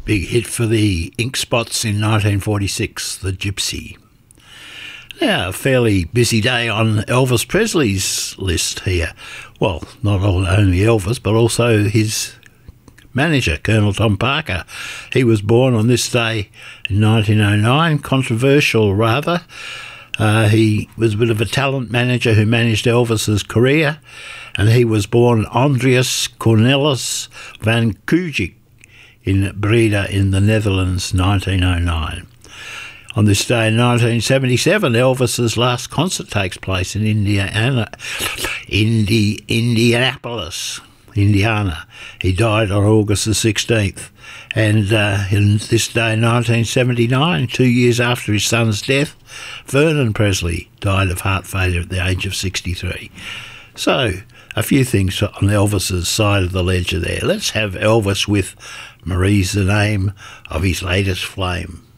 Big hit for the Ink Spots in 1946, The Gypsy. Now, a fairly busy day on Elvis Presley's list here. Well, not only Elvis, but also his manager, Colonel Tom Parker. He was born on this day in 1909, controversial rather. He was a bit of a talent manager who managed Elvis's career, and he was born Andreas Cornelis van Kuijk in Breda in the Netherlands, 1909. On this day in 1977, Elvis's last concert takes place in Indianapolis, Indiana. He died on August the 16th. And in this day in 1979, 2 years after his son's death, Vernon Presley died of heart failure at the age of 63. So, a few things on Elvis's side of the ledger there. Let's have Elvis with Marie's the Name of His Latest Flame.